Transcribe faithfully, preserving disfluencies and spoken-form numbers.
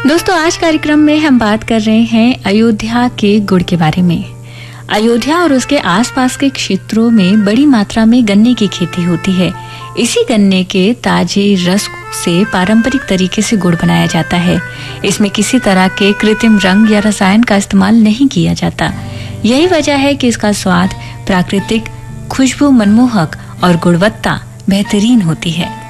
दोस्तों, आज कार्यक्रम में हम बात कर रहे हैं अयोध्या के गुड़ के बारे में। अयोध्या और उसके आसपास के क्षेत्रों में बड़ी मात्रा में गन्ने की खेती होती है। इसी गन्ने के ताजे रस से पारंपरिक तरीके से गुड़ बनाया जाता है। इसमें किसी तरह के कृत्रिम रंग या रसायन का इस्तेमाल नहीं किया जाता। यही वजह है कि इसका स्वाद प्राकृतिक, खुशबू मनमोहक और गुणवत्ता बेहतरीन होती है।